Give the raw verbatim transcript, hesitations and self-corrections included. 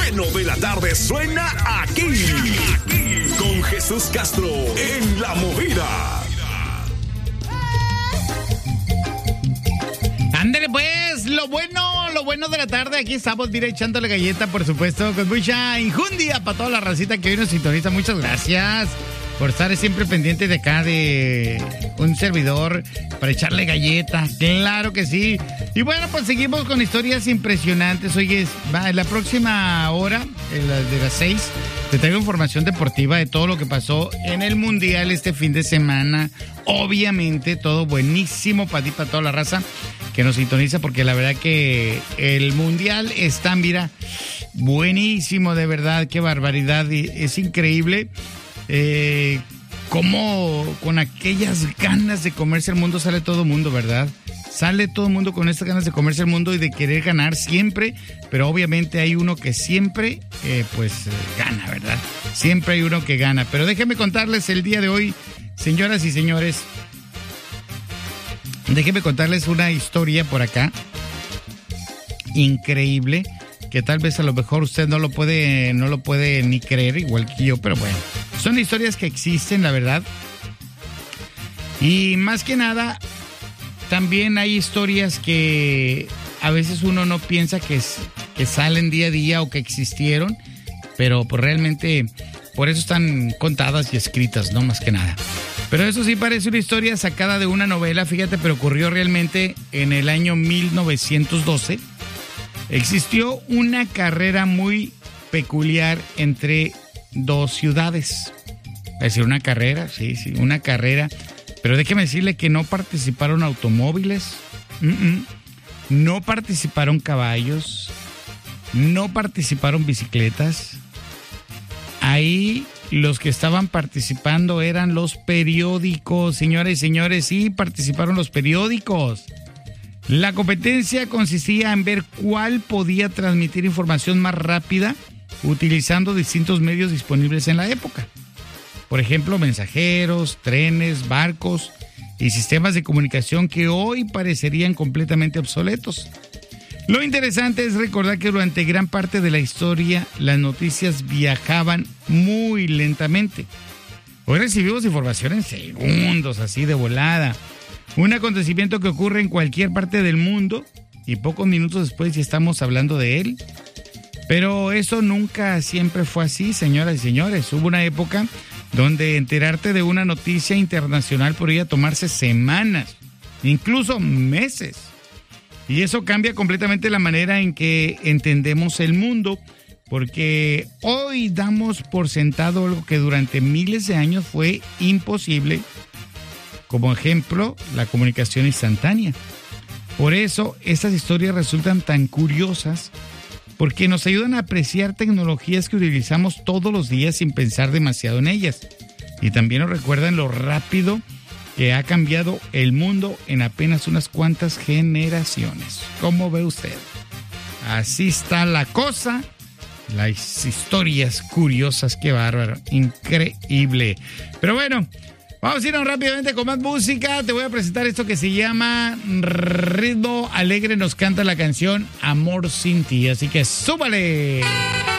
bueno de la tarde suena aquí, aquí, con Jesús Castro en La Movida. Ándale pues, lo bueno, lo bueno de la tarde, aquí estamos, mira, echándole galleta, por supuesto, con mucha injundia para toda la racita que hoy nos sintoniza. Muchas gracias por estar siempre pendiente de acá de un servidor para echarle galleta, claro que sí. Y bueno, pues seguimos con historias impresionantes. Oye, va, en la próxima hora, en la de las seis, te traigo información deportiva de todo lo que pasó en el Mundial este fin de semana. Obviamente, todo buenísimo para ti, para toda la raza que nos sintoniza, porque la verdad que el Mundial está, mira, buenísimo, de verdad, qué barbaridad, y es increíble. Eh, cómo con aquellas ganas de comerse el mundo sale todo el mundo, ¿verdad? Sale todo el mundo con estas ganas de comerse el mundo y de querer ganar siempre, pero obviamente hay uno que siempre, eh, pues, eh, gana, ¿verdad? Siempre hay uno que gana. Pero déjenme contarles el día de hoy, señoras y señores, déjenme contarles una historia por acá, increíble, que tal vez a lo mejor usted no lo puede, no lo puede ni creer, igual que yo, pero bueno. Son historias que existen, la verdad. Y más que nada, también hay historias que a veces uno no piensa que, que salen día a día o que existieron, pero pues realmente por eso están contadas y escritas, ¿no? Más que nada. Pero eso sí parece una historia sacada de una novela, fíjate, pero ocurrió realmente en el año mil novecientos doce. Existió una carrera muy peculiar entre dos ciudades. Es decir, una carrera, sí, sí, una carrera. Pero déjeme decirle que no participaron automóviles, uh-uh. no participaron caballos, no participaron bicicletas. Ahí los que estaban participando eran los periódicos, señoras y señores, sí, participaron los periódicos. La competencia consistía en ver cuál podía transmitir información más rápida utilizando distintos medios disponibles en la época. Por ejemplo, mensajeros, trenes, barcos y sistemas de comunicación que hoy parecerían completamente obsoletos. Lo interesante es recordar que durante gran parte de la historia las noticias viajaban muy lentamente. Hoy recibimos información en segundos, así de volada. Un acontecimiento que ocurre en cualquier parte del mundo y pocos minutos después ya estamos hablando de él. Pero eso nunca siempre fue así, señoras y señores. Hubo una época donde enterarte de una noticia internacional podría tomarse semanas, incluso meses. Y eso cambia completamente la manera en que entendemos el mundo, porque hoy damos por sentado algo que durante miles de años fue imposible. Como ejemplo, la comunicación instantánea. Por eso, estas historias resultan tan curiosas, porque nos ayudan a apreciar tecnologías que utilizamos todos los días sin pensar demasiado en ellas. Y también nos recuerdan lo rápido que ha cambiado el mundo en apenas unas cuantas generaciones. ¿Cómo ve usted? Así está la cosa. Las historias curiosas, qué bárbaro, increíble. Pero bueno, vamos a irnos rápidamente con más música. Te voy a presentar esto que se llama Ritmo Alegre. Nos canta la canción Amor Sin Ti. Así que súbale.